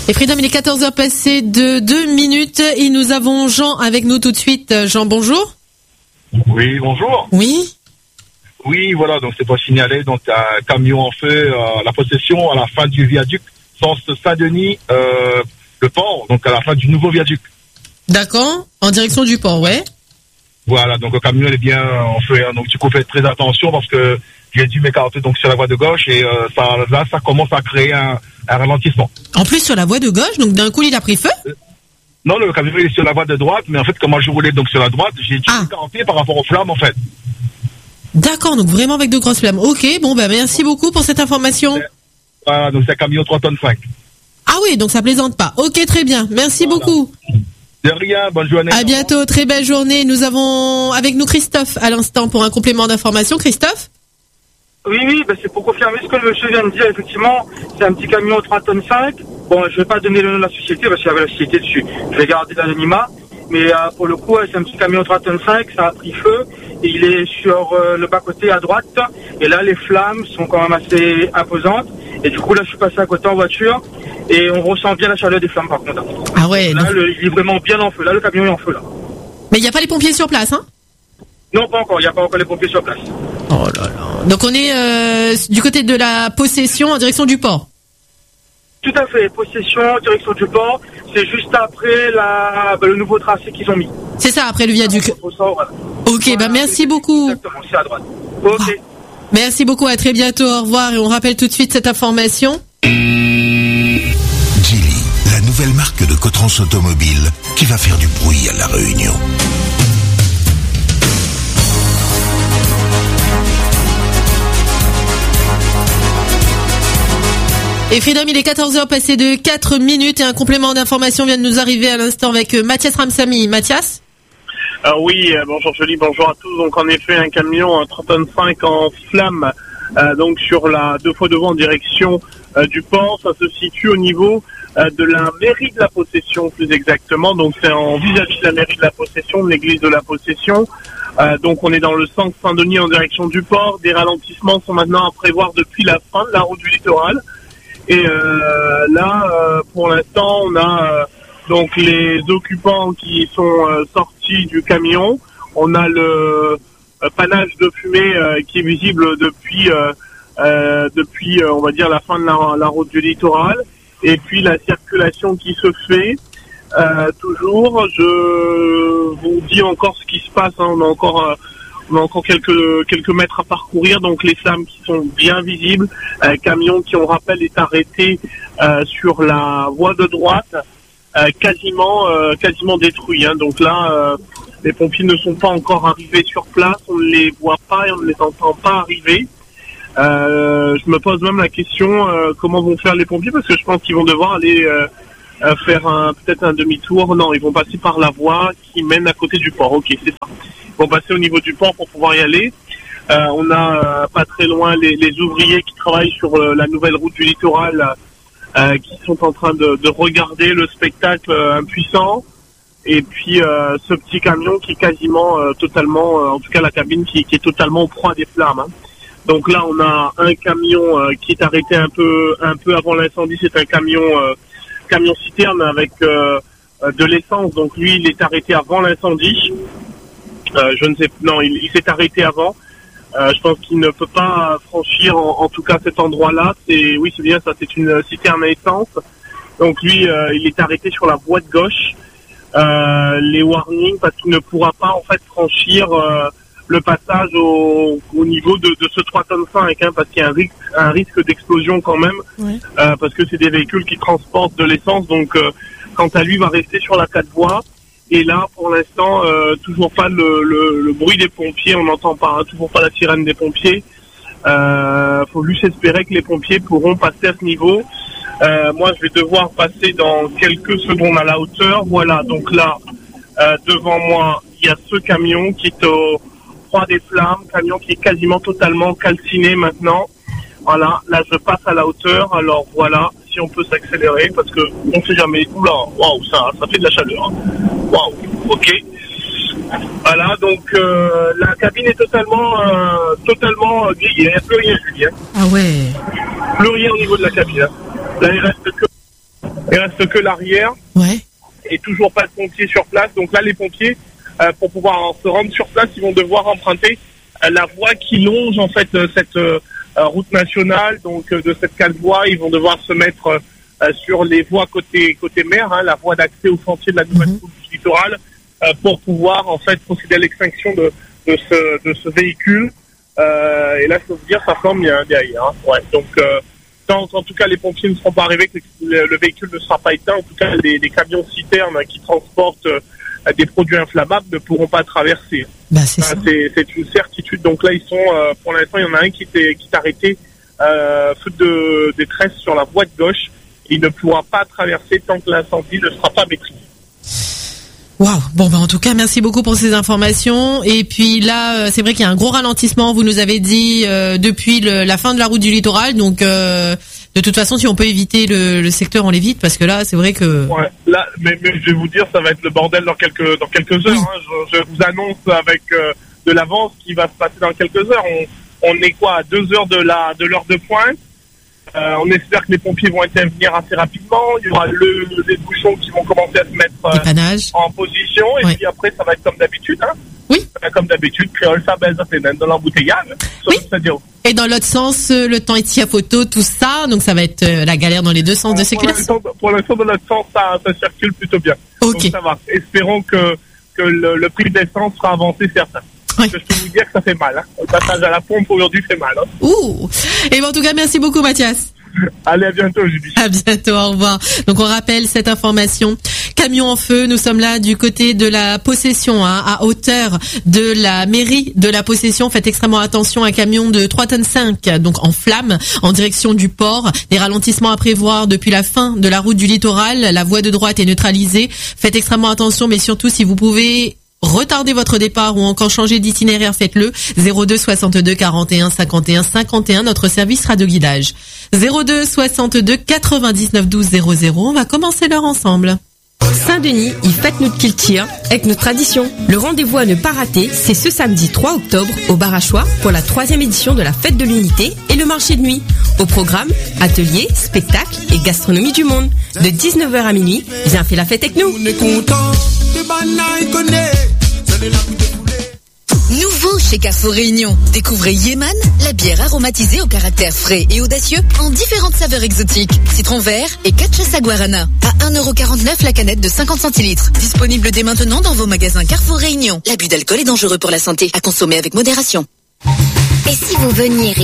Et Freedom, il est 14h passé de 2 minutes et nous avons Jean avec nous tout de suite. Jean, bonjour. Oui, bonjour. Oui. Oui, voilà, donc c'est pour signaler donc un camion en feu à la possession à la fin du viaduc, sens Saint-Denis, le port, donc à la fin du nouveau viaduc. D'accord, en direction du port, ouais. Voilà, donc le camion est bien en feu, hein, donc du coup faites très attention parce que j'ai dû m'écarter donc sur la voie de gauche et ça commence à créer un ralentissement. En plus sur la voie de gauche, donc d'un coup il a pris feu? Non, le camion est sur la voie de droite, mais en fait comme moi je roulais donc sur la droite, j'ai dû m'écarter par rapport aux flammes en fait. D'accord, donc vraiment avec de grosses flammes. Ok, bon bah merci beaucoup pour cette information. Voilà, donc c'est un camion 3 tonnes 5. Ah oui, donc ça plaisante pas. Ok, très bien, merci beaucoup. De rien, bonne journée. À bientôt, très belle journée. Nous avons avec nous Christophe à l'instant pour un complément d'information. Christophe? Oui, bah c'est pour confirmer ce que le monsieur vient de dire. Effectivement, c'est un petit camion 3 tonnes 5. Bon, je vais pas donner le nom de la société parce qu'il y avait la société dessus. Je vais garder l'anonymat. Mais pour le coup, c'est un petit camion 3 tonnes 5. Ça a pris feu. Et il est sur le bas-côté à droite. Et là, les flammes sont quand même assez imposantes. Et du coup, là, je suis passé à côté en voiture. Et on ressent bien la chaleur des flammes, par contre. Ah ouais. Là, il est vraiment bien en feu. Là, le camion est en feu, là. Mais il n'y a pas les pompiers sur place, hein? Non, pas encore. Il n'y a pas encore les pompiers sur place. Oh là là. Donc on est du côté de la possession en direction du port. Tout à fait. Possession, direction du port. C'est juste après le nouveau tracé qu'ils ont mis. C'est ça, après le viaduc. Voilà. Ok, voilà, bah merci beaucoup. Exactement, c'est à droite. Ok. Ah. Merci beaucoup, à très bientôt, au revoir. Et on rappelle tout de suite cette information. Geely, la nouvelle marque de Cotrans Automobile qui va faire du bruit à La Réunion. Et Freedom, il est 14h passé de 4 minutes et un complément d'information vient de nous arriver à l'instant avec Mathias Ramsamy. Mathias? Oui, bonjour Jolie, bonjour à tous. Donc en effet, un camion 3 tonnes 5 en flamme, donc sur la 2 fois devant en direction du port. Ça se situe au niveau de la mairie de la Possession, plus exactement. Donc c'est en vis-à-vis de la mairie de la Possession, de l'église de la Possession. Donc on est dans le sens Saint-Denis en direction du port. Des ralentissements sont maintenant à prévoir depuis la fin de la route du littoral. Et là, pour l'instant, on a donc les occupants qui sont sortis du camion. On a le panache de fumée qui est visible depuis, on va dire, la fin de la route du littoral. Et puis la circulation qui se fait. Toujours, je vous dis encore ce qui se passe. Hein, on a encore quelques mètres à parcourir, donc les flammes qui sont bien visibles. Camion qui, on rappelle, est arrêté sur la voie de droite, quasiment détruit. Hein. Donc là, les pompiers ne sont pas encore arrivés sur place, on ne les voit pas et on ne les entend pas arriver. Je me pose même la question comment vont faire les pompiers, parce que je pense qu'ils vont devoir aller faire peut-être un demi-tour. Non, ils vont passer par la voie qui mène à côté du port. Ok, c'est ça. Ils vont passer au niveau du port pour pouvoir y aller. On a pas très loin les ouvriers qui travaillent sur la nouvelle route du littoral qui sont en train de regarder le spectacle impuissant. Et puis ce petit camion qui est quasiment totalement, en tout cas la cabine qui est totalement au proie des flammes. Hein. Donc là on a un camion qui est arrêté un peu avant l'incendie. C'est un camion citerne avec de l'essence. Donc lui il est arrêté avant l'incendie. Je ne sais, non, il s'est arrêté avant. Je pense qu'il ne peut pas franchir, en tout cas, cet endroit-là. Oui, c'est bien ça. C'est une citerne à essence. Donc lui, il est arrêté sur la voie de gauche. Les warnings, parce qu'il ne pourra pas en fait franchir le passage au niveau de ce 3 tonnes 5, hein, parce qu'il y a un risque d'explosion quand même, oui. Parce que c'est des véhicules qui transportent de l'essence. Donc, quant à lui, va rester sur la 4 voies. Et là, pour l'instant, toujours pas le bruit des pompiers, on n'entend pas, hein, toujours pas la sirène des pompiers. Faut juste espérer que les pompiers pourront passer à ce niveau. Moi, je vais devoir passer dans quelques secondes à la hauteur. Voilà, donc là, devant moi, il y a ce camion qui est au proie des flammes, camion qui est quasiment totalement calciné maintenant. Voilà, là, je passe à la hauteur. Alors voilà, si on peut s'accélérer, parce que on sait jamais. Oula, waouh, ça fait de la chaleur. Waouh, ok. Voilà, donc la cabine est totalement grillée. Il n'y a plus rien, Julien. Ah ouais. Plus rien au niveau de la cabine. Hein. Là, il reste que... Il reste que l'arrière. Ouais. Et toujours pas de pompiers sur place. Donc là, les pompiers, pour pouvoir se rendre sur place, ils vont devoir emprunter la voie qui longe en fait cette route nationale. Donc de cette 4 voies, ils vont devoir se mettre sur les voies côté mer, hein, la voie d'accès au sentier de la nouvelle route du littoral, pour pouvoir en fait procéder à l'extinction de ce véhicule. Et là, je peux vous dire, ça forme derrière. Hein. Ouais. Donc tant en tout cas les pompiers ne seront pas arrivés, que le véhicule ne sera pas éteint, en tout cas les camions citernes qui transportent des produits inflammables ne pourront pas traverser. Bah, c'est une certitude. Donc là, ils sont, pour l'instant, il y en a un qui est arrêté faute de détresse sur la voie de gauche. Il ne pourra pas traverser tant que l'incendie ne sera pas maîtrisé. Waouh. Bon, bah, en tout cas, merci beaucoup pour ces informations. Et puis là, c'est vrai qu'il y a un gros ralentissement, vous nous avez dit, depuis la fin de la route du littoral. Donc, de toute façon, si on peut éviter le secteur, on l'évite, parce que là, c'est vrai que... Ouais, là, mais je vais vous dire, ça va être le bordel dans quelques heures. Oui. Hein. Je vous annonce avec de l'avance ce qui va se passer dans quelques heures. On est quoi, à 2 heures de l'heure de pointe. On espère que les pompiers vont intervenir assez rapidement. Il y aura les bouchons qui vont commencer à se mettre en position. Et puis après, ça va être comme d'habitude. Hein. Oui. Comme d'habitude, créole, ça baise dans l'embouteillage. Oui. Et dans l'autre sens, le temps est à photo, tout ça. Donc ça va être la galère dans les deux sens de circulation. Pour l'instant, dans l'autre sens, ça circule plutôt bien. Ok. Donc ça va. Espérons que le prix de l'essence sera avancé, certain. Oui. Je peux vous dire que ça fait mal. Hein. Le passage à la pompe aujourd'hui fait mal. Hein. Ouh. Et bon, en tout cas, merci beaucoup, Mathias. Allez, à bientôt, Julie. À bientôt, au revoir. Donc, on rappelle cette information. Camion en feu, nous sommes là du côté de la Possession, hein, à hauteur de la mairie de la Possession. Faites extrêmement attention, un camion de 3,5 tonnes, donc en flamme, en direction du port. Des ralentissements à prévoir depuis la fin de la route du littoral. La voie de droite est neutralisée. Faites extrêmement attention, mais surtout, si vous pouvez retardez votre départ ou encore changer d'itinéraire, faites-le. 02 62 41 51 51. Notre service sera de guidage. 02 62 99 12 00. On va commencer l'heure ensemble. Saint-Denis, il fête notre culture avec nos traditions. Le rendez-vous à ne pas rater, c'est ce samedi 3 octobre au Bar à Choix pour la 3e édition de la Fête de l'Unité et le marché de nuit. Au programme, ateliers, spectacles et gastronomie du monde. De 19h à minuit, viens faire la fête avec nous. Nouveau chez Carrefour Réunion. Découvrez Yéman, la bière aromatisée au caractère frais et audacieux en différentes saveurs exotiques. Citron vert et cachaça guarana. À 1,49€ la canette de 50 centilitres. Disponible dès maintenant dans vos magasins Carrefour Réunion. L'abus d'alcool est dangereux pour la santé. À consommer avec modération. Et si vous veniez